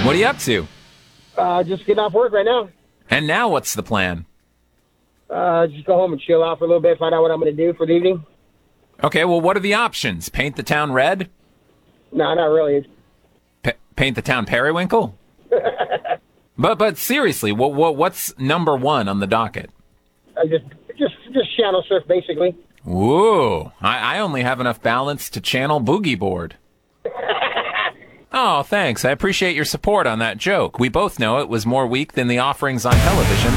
What are you up to? Just getting off work right now. And now what's the plan? Just go home and chill out for a little bit, find out what I'm going to do for the evening. Okay, well, what are the options? Paint the town red? No, not really. Paint the town periwinkle? But seriously, what's number one on the docket? Just channel surf, basically. Ooh, I only have enough balance to channel boogie board. Oh, thanks. I appreciate your support on that joke. We both know it was more weak than the offerings on television.